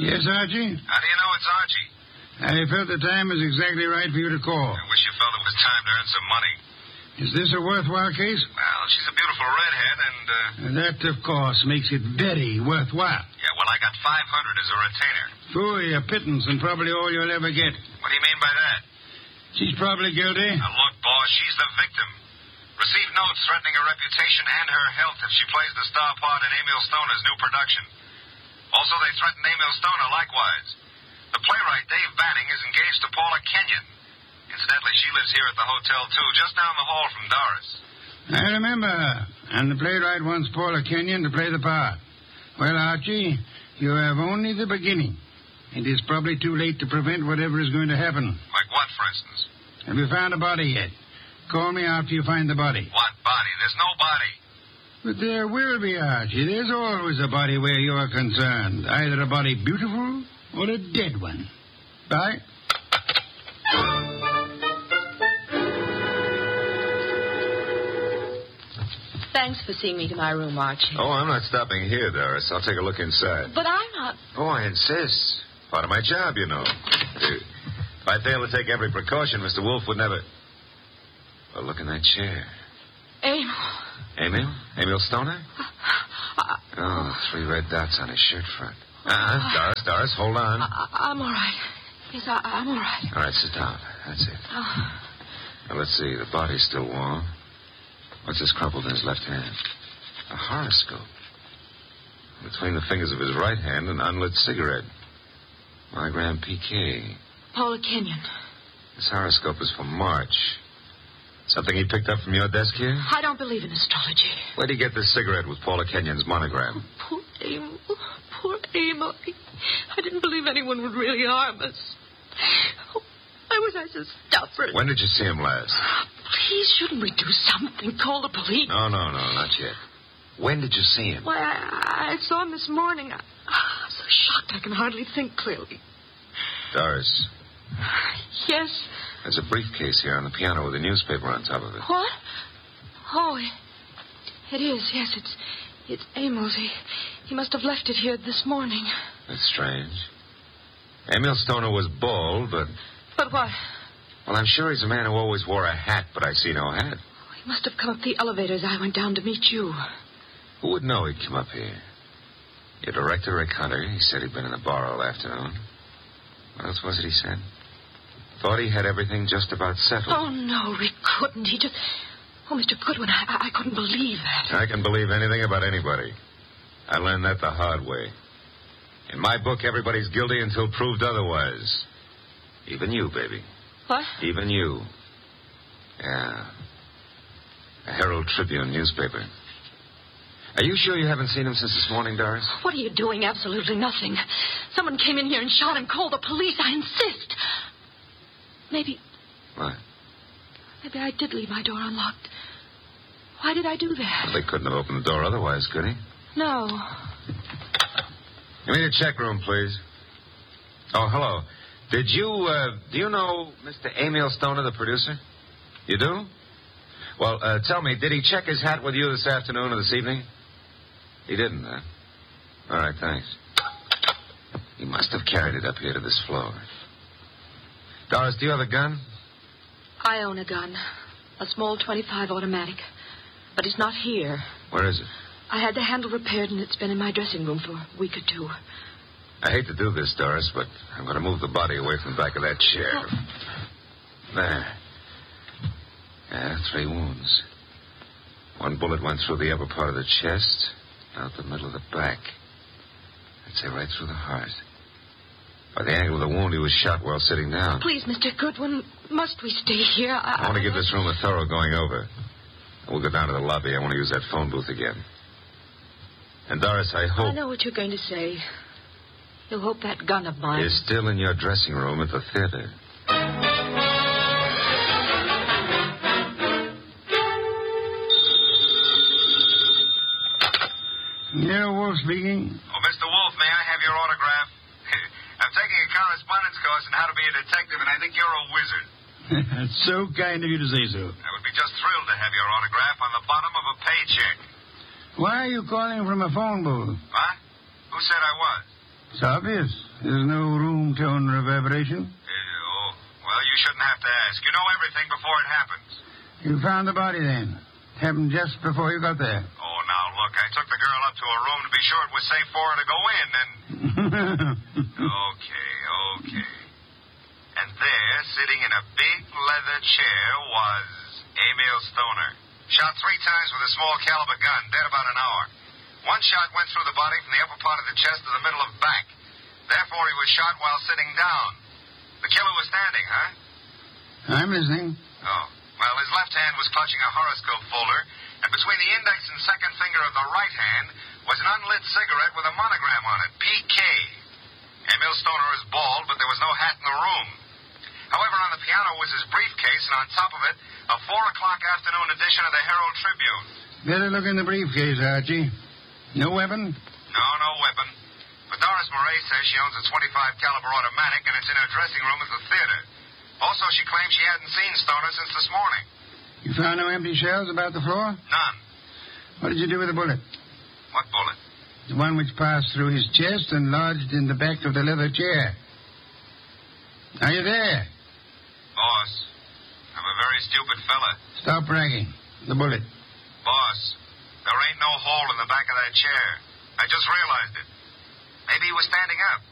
Yes, Archie? How do you know it's Archie? I felt the time was exactly right for you to call. I wish you felt it was time to earn some money. Is this a worthwhile case? Well, she's a beautiful redhead, and, That, of course, makes it very worthwhile. Yeah, well, I got $500 as a retainer. Phooey, a pittance, and probably all you'll ever get. What do you mean by that? She's probably guilty. Now, look, boss, she's the victim. Received notes threatening her reputation and her health if she plays the star part in Emil Stoner's new production. Also, they threatened Emil Stoner likewise. The playwright, Dave Banning, is engaged to Paula Kenyon. Incidentally, she lives here at the hotel, too, just down the hall from Doris. I remember her. And the playwright wants Paula Kenyon to play the part. Well, Archie, you have only the beginning. It is probably too late to prevent whatever is going to happen. Like what, for instance? Have you found a body yet? Call me after you find the body. What body? There's no body. But there will be, Archie. There's always a body where you are concerned. Either a body beautiful or a dead one. Bye. Thanks for seeing me to my room, Archie. Oh, I'm not stopping here, Doris. I'll take a look inside. But I'm not... Oh, I insist. Part of my job, you know. If I fail to take every precaution, Mr. Wolf would never... Well, look in that chair. Emil. Emil Stoner? Oh, 3 red dots on his shirt front. Doris, hold on. I'm all right. Yes, I'm all right. All right, sit down. That's it. Now, let's see. The body's still warm. What's this crumpled in his left hand? A horoscope. Between the fingers of his right hand, an unlit cigarette. Monogram PK. Paula Kenyon. This horoscope is for March. Something he picked up from your desk here? I don't believe in astrology. Where'd he get this cigarette with Paula Kenyon's monogram? Poor Emil. Poor Emil. I didn't believe anyone would really harm us. Oh, why was I so stubborn? When did you see him last? Please, shouldn't we do something? Call the police. No, not yet. When did you see him? Why, I saw him this morning. I'm so shocked I can hardly think clearly. Doris. Yes? There's a briefcase here on the piano with a newspaper on top of it. What? Oh, it is. Yes, it's Emil's. He must have left it here this morning. That's strange. Emil Stoner was bald, but... But what? Well, I'm sure he's a man who always wore a hat, but I see no hat. He must have come up the elevator as I went down to meet you. Who would know he'd come up here? Your director, Rick Hunter, he said he'd been in the bar all afternoon. What else was it he said? Thought he had everything just about settled. Oh, no, Rick couldn't. He just... Oh, Mr. Goodwin, I couldn't believe that. I can believe anything about anybody. I learned that the hard way. In my book, everybody's guilty until proved otherwise. Even you, baby. What? Even you. Yeah. A Herald Tribune newspaper. Are you sure you haven't seen him since this morning, Doris? What are you doing? Absolutely nothing. Someone came in here and shot him. Call the police. I insist. Maybe... What? Maybe I did leave my door unlocked. Why did I do that? Well, they couldn't have opened the door otherwise, could he? No. Give me the check room, please. Oh, hello. Do you know Mr. Emil Stoner, the producer? You do? Well, tell me, did he check his hat with you this afternoon or this evening? He didn't, huh? All right, thanks. He must have carried it up here to this floor. Doris, do you have a gun? I own a gun. A small .25 automatic. But it's not here. Where is it? I had the handle repaired, and it's been in my dressing room for a week or 2. I hate to do this, Doris, but I'm going to move the body away from the back of that chair. Oh. There. Yeah, 3 wounds. 1 bullet went through the upper part of the chest, out the middle of the back. I'd say right through the heart. By the angle of the wound, he was shot while sitting down. Please, Mr. Goodwin, must we stay here? I want to give this room a thorough going over. We'll go down to the lobby. I want to use that phone booth again. And, Doris, I hope... I know what you're going to say. You'll hope that gun of mine... is still in your dressing room at the theater. Yeah, Wolf speaking. Oh, Mr. Wolf, may I have your autograph? I'm taking a correspondence course on how to be a detective, and I think you're a wizard. That's so kind of you to say so. I would be just thrilled to have your autograph on the bottom of a paycheck. Why are you calling from a phone booth? What? Who said I was? It's obvious. There's no room tone reverberation. Well, you shouldn't have to ask. You know everything before it happens. You found the body then. It happened just before you got there. Oh, now, look, I took the girl up to her room to be sure it was safe for her to go in, and... Okay. And there, sitting in a big leather chair, was Emil Stoner. Shot 3 times with a small caliber gun, dead about an hour. One shot went through the body from the upper part of the chest to the middle of back. Therefore, he was shot while sitting down. The killer was standing, huh? I'm listening. Oh. Well, his left hand was clutching a horoscope folder, and between the index and second finger of the right hand was an unlit cigarette with a monogram on it, PK. Emil Stoner is bald, but there was no hat in the room. However, on the piano was his briefcase, and on top of it, a 4 o'clock afternoon edition of the Herald Tribune. Better look in the briefcase, Archie. No weapon? No weapon. But Doris Murray says she owns a .25 caliber automatic, and it's in her dressing room at the theater. Also, she claims she hadn't seen Stoner since this morning. You found no empty shells about the floor? None. What did you do with the bullet? What bullet? The one which passed through his chest and lodged in the back of the leather chair. Are you there? Boss, I'm a very stupid fella. Stop bragging. The bullet. Boss, there ain't no hole in the back of that chair. I just realized it. Maybe he was standing up.